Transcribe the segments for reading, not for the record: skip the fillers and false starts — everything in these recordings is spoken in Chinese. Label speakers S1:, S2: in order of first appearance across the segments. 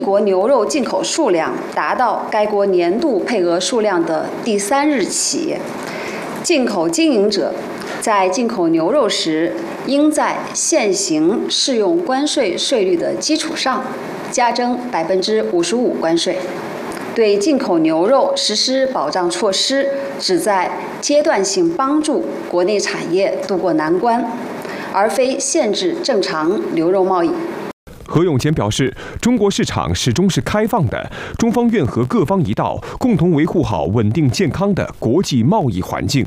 S1: 国牛肉进口数量达到该国年度配额数量的第3日起，进口经营者在进口牛肉时，应在现行适用关税税率的基础上，加征55%关税。对进口牛肉实施保障措施，旨在阶段性帮助国内产业渡过难关，而非限制正常牛肉贸易。
S2: 何永坚表示，中国市场始终是开放的，中方愿和各方一道，共同维护好稳定健康的国际贸易环境。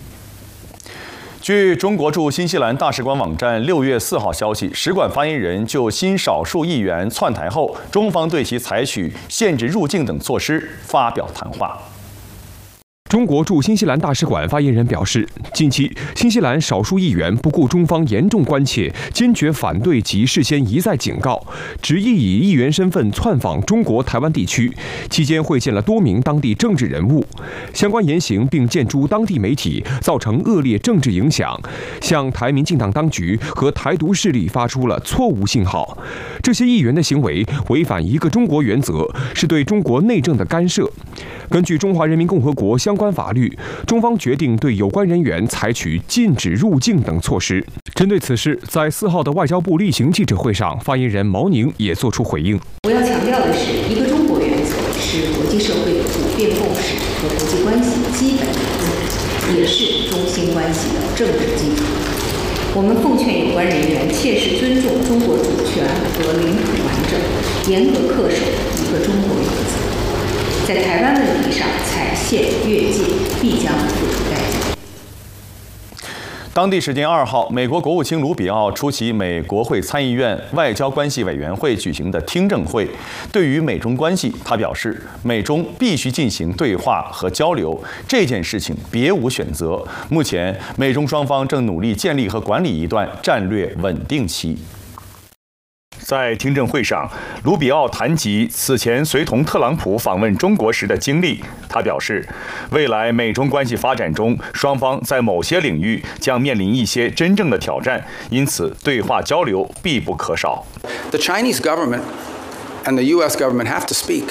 S3: 据中国驻新西兰大使馆网站6月4号消息，使馆发言人就新少数议员窜台后，中方对其采取限制入境等措施发表谈话。
S2: 中国驻新西兰大使馆发言人表示，近期新西兰少数议员不顾中方严重关切，坚决反对及事先一再警告，执意以议员身份窜访中国台湾地区，期间会见了多名当地政治人物，相关言行并见诸当地媒体，造成恶劣政治影响，向台民进党当局和台独势力发出了错误信号。这些议员的行为违反一个中国原则，是对中国内政的干涉。根据中华人民共和国相关法律，中方决定对有关人员采取禁止入境等措施。针对此事，在4号的外交部例行记者会上，发言人毛宁也作出回应。
S4: 我要强调的是，一个中国原则是国际社会普遍共识和国际关系基本原则，也是中新关系的政治基础。我们奉劝有关人员切实尊重中国主权和领土完整，严格恪守一个中国原则。在台湾问题上踩线越界，必将付出代价。
S3: 当地时间2号，美国国务卿卢比奥出席美国会参议院外交关系委员会举行的听证会。对于美中关系，他表示，美中必须进行对话和交流，这件事情别无选择。目前，美中双方正努力建立和管理一段战略稳定期。在听证会上，卢比奥谈及此前随同特朗普访问中国时的经历。他表示，未来美中关系发展中，双方在某些领域将面临一些真正的挑战，因此对话交流必不可少。
S5: The Chinese government and the U.S. government have to speak.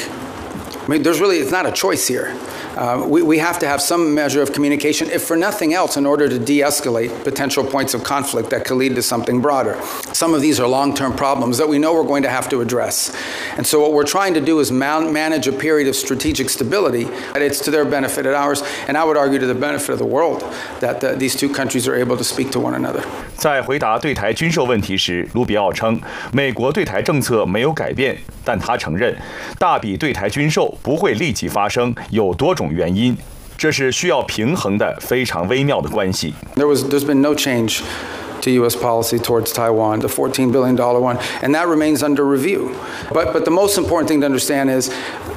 S5: I mean, it's not a choice here. We have to have some measure of communication, if for nothing else, in order to de-escalate potential points of conflict that could lead to something broader. Some of these are long-term problems that we know we're going to have to address. And so what we're trying to do is manage a period of strategic stability, and it's to their benefit and ours, and I would argue to the benefit of the world, that these two countries are able to speak to one another.
S3: 在回答对台军售问题时，卢比奥称，美国对台政策没有改变，但他承认，大笔对台军售不会立即发生，有多种原因，这是需要平衡的非常微妙的关系。
S5: There's been no change to U.S. policy towards Taiwan, the $14 billion one, and that remains under review. But the most important thing to understand is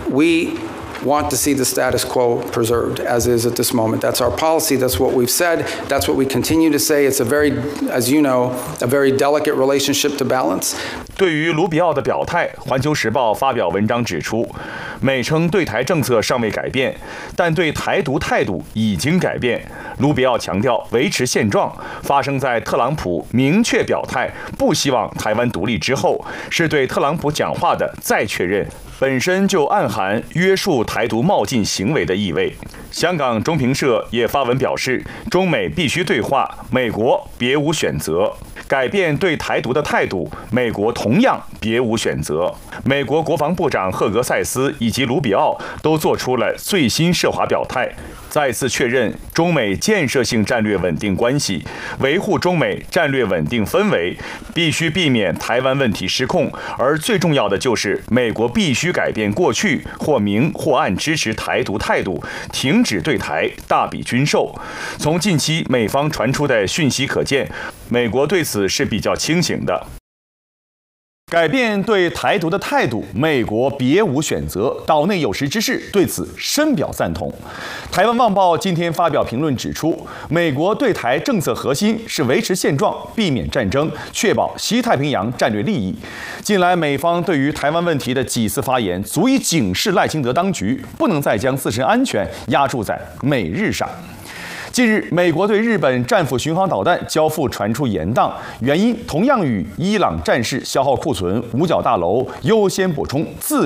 S5: we want to see the status quo preserved as is at this moment. That's our policy. That's what we've said. That's what we continue to say. It's a very, as you know, a very delicate relationship to balance.
S3: 对于卢比奥的表态，《环球时报》发表文章指出，美称对台政策尚未改变，但对台独态度已经改变。卢比奥强调维持现状，发生在特朗普明确表态不希望台湾独立之后，是对特朗普讲话的再确认。本身就暗含约束台独冒进行为的意味。香港中评社也发文表示，中美必须对话，美国别无选择。改变对台独的态度，美国同样别无选择。美国国防部长赫格塞斯以及卢比奥都做出了最新涉华表态，再次确认中美建设性战略稳定关系，维护中美战略稳定氛围，必须避免台湾问题失控。而最重要的就是，美国必须改变过去或明或暗支持台独态度，停止对台大笔军售。从近期美方传出的讯息可见，美国对此是比较清醒的。改变对台独的态度，美国别无选择。岛内有识之士对此深表赞同。台湾旺报今天发表评论指出，美国对台政策核心是维持现状，避免战争，确保西太平洋战略利益。近来美方对于台湾问题的几次发言，足以警示赖清德当局不能再将自身安全押注在美日上。近日，美国对日本战斧巡航导弹交付传出延宕，原因同样与伊朗战事消耗库存、五角大楼优先补充自